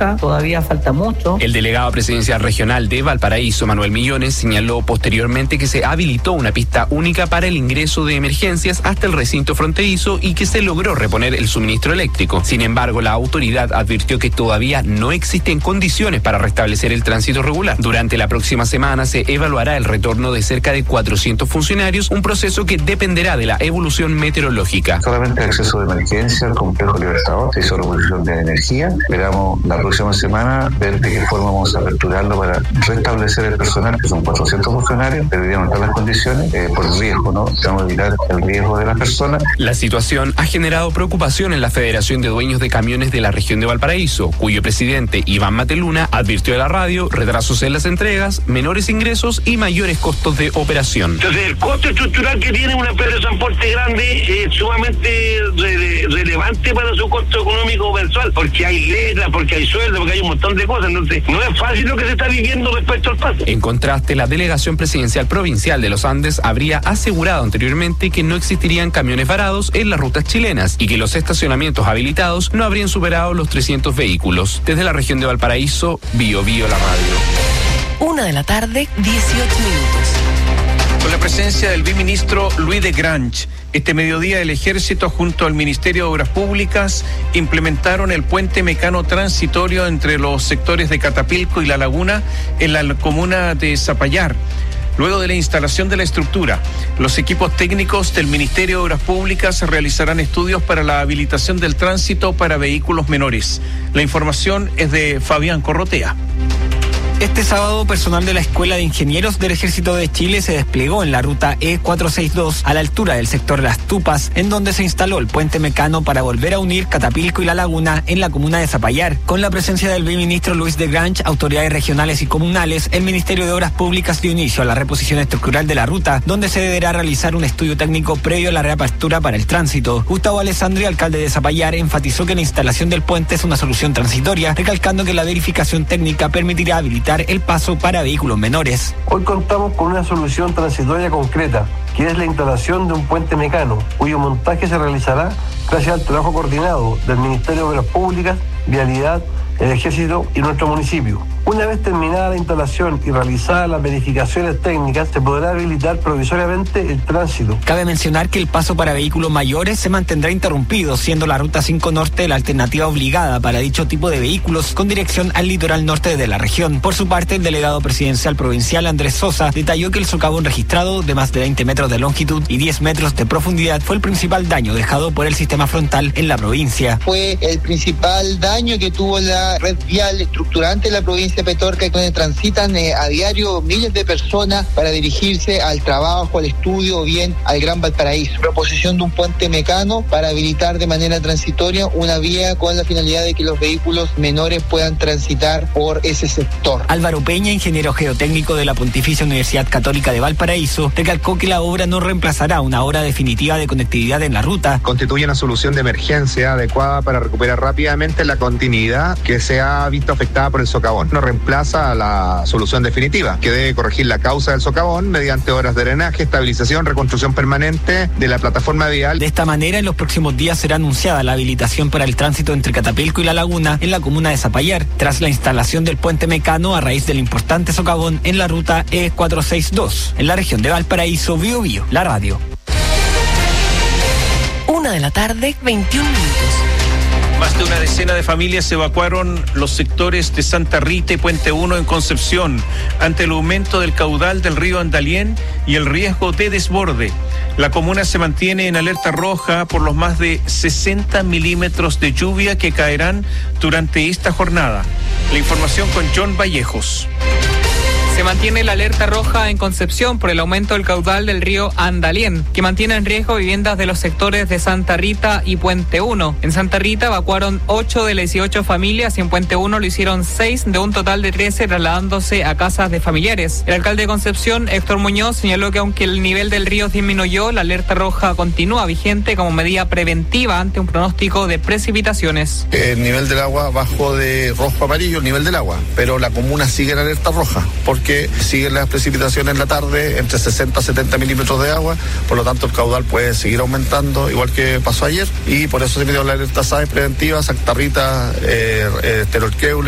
compleja, todavía falta mucho. El delegado presidencial regional de Valparaíso, Manuel Millones, señaló posteriormente que se habilitó una pista única para el ingreso de emergencias hasta el recinto fronterizo y que se logró reponer el suministro eléctrico. Sin embargo, la autoridad advirtió que todavía no existen condiciones para restablecer el tránsito regular. Durante la próxima semana se evaluará el retorno de cerca de 400 funcionarios, un proceso que dependerá de la evolución meteorológica. Solamente acceso de emergencia al complejo Libertador, se hizo reposición de energía. Esperamos la próxima semana ver de qué forma vamos a aperturarlo para restablecer el personal, que son 400 funcionarios, deberían estar las condiciones por riesgo, ¿no? Tenemos que evitar el riesgo de las personas. La situación ha generado preocupación en la Federación de Dueños de Camiones de la región de Valparaíso, cuyo presidente Iván Mateluna advirtió a la radio retrasos en las entregas, menores ingresos y mayores costos de operación. Entonces, el costo estructural que tiene una empresa de transporte grande es sumamente relevante para su costo económico mensual, porque hay letras, porque hay sueldo, porque hay un montón de cosas. Entonces, no es fácil lo que se está viviendo respecto al paso. En contraste, la Delegación Presidencial Provincial de los Andes habría asegurado anteriormente que no existirían camiones varados en las rutas chilenas y que los estacionamientos habilitados no habrían superado los 300 vehículos. Desde la región de Valparaíso, Bio la radio. 1 de la tarde, 18 minutos. Con la presencia del viceministro Luis de Grange, este mediodía el Ejército junto al Ministerio de Obras Públicas implementaron el puente mecano transitorio entre los sectores de Catapilco y La Laguna en la comuna de Zapallar. Luego de la instalación de la estructura, los equipos técnicos del Ministerio de Obras Públicas realizarán estudios para la habilitación del tránsito para vehículos menores. La información es de Fabián Corrotea. Este sábado, personal de la Escuela de Ingenieros del Ejército de Chile se desplegó en la ruta E462 a la altura del sector Las Tupas, en donde se instaló el puente mecano para volver a unir Catapilco y La Laguna en la comuna de Zapallar. Con la presencia del viceministro Luis de Grange, autoridades regionales y comunales, el Ministerio de Obras Públicas dio inicio a la reposición estructural de la ruta, donde se deberá realizar un estudio técnico previo a la reapertura para el tránsito. Gustavo Alessandri, alcalde de Zapallar, enfatizó que la instalación del puente es una solución transitoria, recalcando que la verificación técnica permitirá habilitar el paso para vehículos menores. Hoy contamos con una solución transitoria concreta, que es la instalación de un puente mecano, cuyo montaje se realizará gracias al trabajo coordinado del Ministerio de Obras Públicas, Vialidad, el Ejército y nuestro municipio. Una vez terminada la instalación y realizadas las verificaciones técnicas, se podrá habilitar provisoriamente el tránsito. Cabe mencionar que el paso para vehículos mayores se mantendrá interrumpido, siendo la Ruta 5 Norte la alternativa obligada para dicho tipo de vehículos con dirección al litoral norte de la región. Por su parte, el delegado presidencial provincial Andrés Sosa detalló que el socavón registrado de más de 20 metros de longitud y 10 metros de profundidad fue el principal daño dejado por el sistema frontal en la provincia. Fue el principal daño que tuvo la red vial estructurante de la provincia de Petorca, donde transitan a diario miles de personas para dirigirse al trabajo, al estudio o bien al Gran Valparaíso. Proposición de un puente mecano para habilitar de manera transitoria una vía con la finalidad de que los vehículos menores puedan transitar por ese sector. Álvaro Peña, ingeniero geotécnico de la Pontificia Universidad Católica de Valparaíso, recalcó que la obra no reemplazará una hora definitiva de conectividad en la ruta. Constituye una solución de emergencia adecuada para recuperar rápidamente la continuidad que se ha visto afectada por el socavón. No reemplaza a la solución definitiva, que debe corregir la causa del socavón mediante obras de drenaje, estabilización, reconstrucción permanente de la plataforma vial. De esta manera, en los próximos días será anunciada la habilitación para el tránsito entre Catapilco y La Laguna en la comuna de Zapallar, tras la instalación del puente mecano a raíz del importante socavón en la ruta E462, en la región de Valparaíso, Bio, la radio. 1 de la tarde, 21 minutos. Más de una decena de familias evacuaron los sectores de Santa Rita y Puente 1 en Concepción ante el aumento del caudal del río Andalién y el riesgo de desborde. La comuna se mantiene en alerta roja por los más de 60 milímetros de lluvia que caerán durante esta jornada. La información con John Vallejos. Se mantiene la alerta roja en Concepción por el aumento del caudal del río Andalién, que mantiene en riesgo viviendas de los sectores de Santa Rita y Puente 1. En Santa Rita evacuaron 8 de las 18 familias y en Puente 1 lo hicieron 6 de un total de 13, trasladándose a casas de familiares. El alcalde de Concepción, Héctor Muñoz, señaló que aunque el nivel del río disminuyó, la alerta roja continúa vigente como medida preventiva ante un pronóstico de precipitaciones. El nivel del agua bajó de rojo a amarillo, el nivel del agua, pero la comuna sigue en alerta roja, porque siguen las precipitaciones en la tarde, entre 60 a 70 milímetros de agua, por lo tanto el caudal puede seguir aumentando, igual que pasó ayer, y por eso se pidió la alerta SAE preventiva, Santa Rita, Terorqueule,